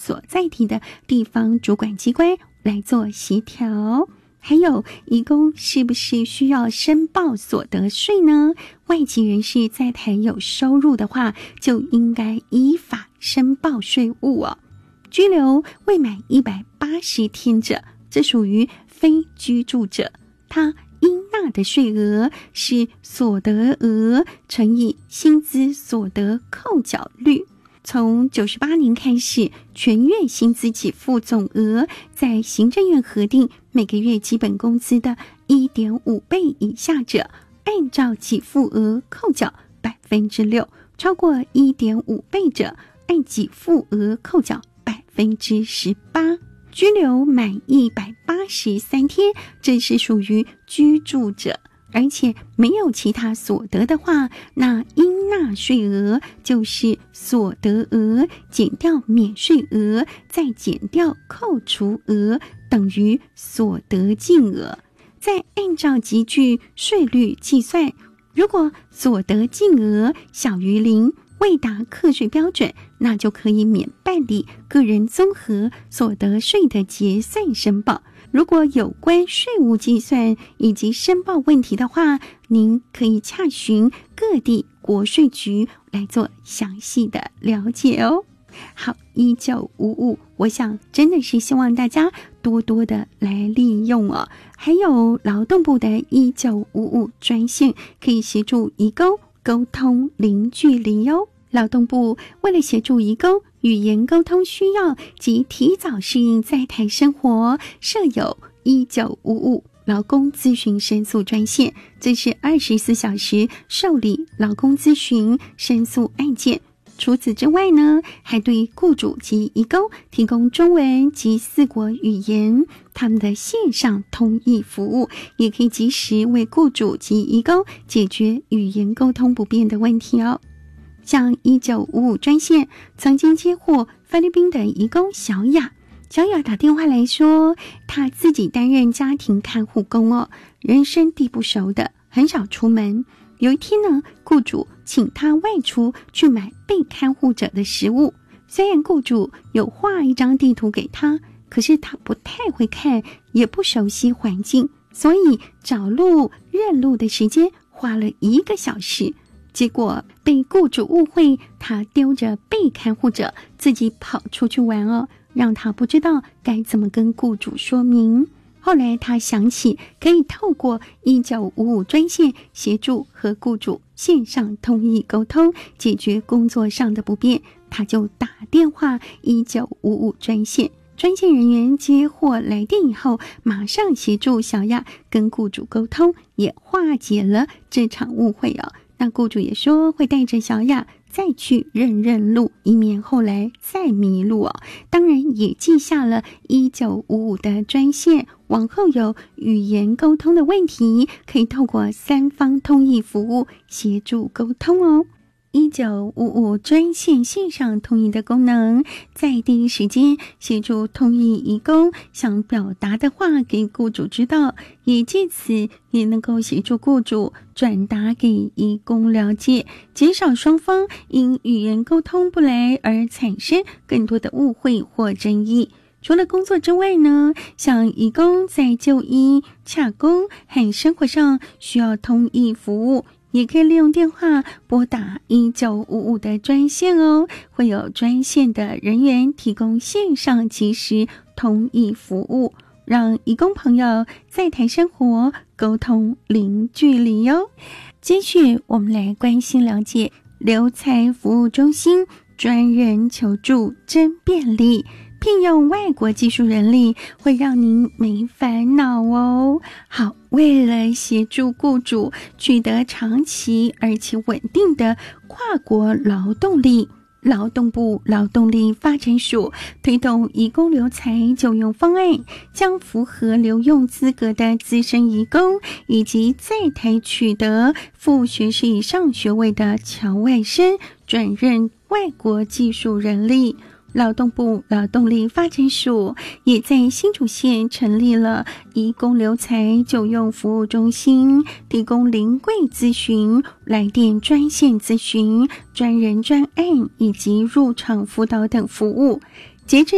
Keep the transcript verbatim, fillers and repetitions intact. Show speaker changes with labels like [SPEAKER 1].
[SPEAKER 1] 所在地的地方主管机关来做协调。还有，移工是不是需要申报所得税呢？外籍人士在台有收入的话，就应该依法申报税务哦。居留未满一百八十天者，这属于非居住者，他应纳的税额是所得额乘以薪资所得扣缴率。从九十八年开始，全月薪资给付总额在行政院核定每个月基本工资的 一点五 倍以下者，按照给付额扣缴 百分之六， 超过 一点五 倍者，按给付额扣缴 百分之十八。居留满一百八十三天，这是属于居住者，而且没有其他所得的话，那应纳税额就是所得额减掉免税额再减掉扣除额，等于所得净额，再按照集聚税率计算。如果所得净额小于零，未达课税标准，那就可以免办理个人综合所得税的结算申报。如果有关税务计算以及申报问题的话，您可以洽询各地国税局来做详细的了解哦。好，一九五五，我想真的是希望大家多多的来利用哦。还有劳动部的一九五五专线，可以协助移工沟通零距离哦。劳动部为了协助移工语言沟通需要及提早适应在台生活，设有一九五五劳工咨询申诉专线，这是二十四小时受理劳工咨询申诉案件。除此之外呢，还对雇主及移工提供中文及四国语言他们的线上通译服务，也可以及时为雇主及移工解决语言沟通不便的问题哦。像一九五五专线曾经接获菲律宾的移工小雅，小雅打电话来说，她自己担任家庭看护工哦，人生地不熟的，很少出门。有一天呢，雇主请她外出去买被看护者的食物，虽然雇主有画一张地图给她，可是她不太会看，也不熟悉环境，所以找路认路的时间花了一个小时。结果被雇主误会，他丢着被看护者自己跑出去玩哦，让他不知道该怎么跟雇主说明。后来他想起可以透过一九五五专线协助和雇主线上通译沟通，解决工作上的不便，他就打电话一九五五专线。专线人员接获来电以后，马上协助小雅跟雇主沟通，也化解了这场误会哦。那雇主也说会带着小雅再去认认路，以免后来再迷路哦。当然也记下了一九五五的专线，往后有语言沟通的问题，可以透过三方通译服务协助沟通哦。一九五五专线线上通译的功能，在第一时间协助通译移工想表达的话给雇主知道，也借此也能够协助雇主转达给移工了解，减少双方因语言沟通不来而产生更多的误会或争议。除了工作之外呢，像移工在就医、洽公和生活上需要通译服务，也可以利用电话拨打一九五五的专线哦，会有专线的人员提供线上即时通译服务，让移工朋友在台生活沟通零距离哦。接续我们来关心了解留才服务中心专人求助真便利，聘用外国技术人力会让您没烦恼哦。好，为了协助雇主取得长期而且稳定的跨国劳动力，劳动部劳动力发展署推动移工留才就用方案，将符合留用资格的资深移工以及在台取得副学士以上学位的侨外生转任外国技术人力。劳动部劳动力发展署也在新竹县成立了移工留才就用服务中心，提供临柜咨询、来电专线咨询、专人专案以及入场辅导等服务。截至